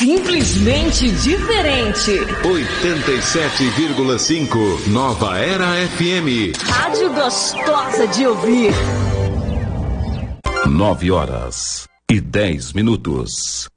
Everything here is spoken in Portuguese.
Simplesmente diferente. 87,5 Nova Era FM. Rádio gostosa de ouvir. 9h10.